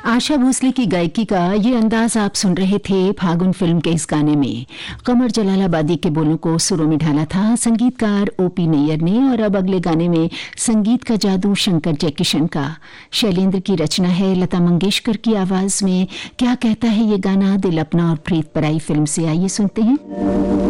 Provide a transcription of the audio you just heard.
आशा भोसले की गायकी का ये अंदाज आप सुन रहे थे फागुन फिल्म के इस गाने में। कमर जलालाबादी के बोलों को सुरों में ढाला था संगीतकार ओपी नैयर ने। और अब अगले गाने में संगीत का जादू शंकर जयकिशन का, शैलेंद्र की रचना है, लता मंगेशकर की आवाज में। क्या कहता है ये गाना, दिल अपना और प्रीत पराई फिल्म से, आइए सुनते हैं।